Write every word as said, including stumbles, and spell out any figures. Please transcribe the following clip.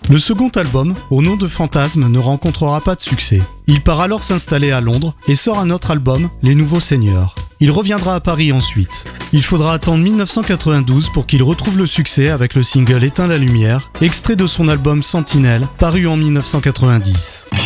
Le second album, au nom de Fantasme, ne rencontrera pas de succès. Il part alors s'installer à Londres et sort un autre album, Les Nouveaux Seigneurs. Il reviendra à Paris ensuite. Il faudra attendre dix-neuf cent quatre-vingt-douze pour qu'il retrouve le succès avec le single Éteins la lumière, extrait de son album Sentinelle, paru en dix-neuf cent quatre-vingt-dix.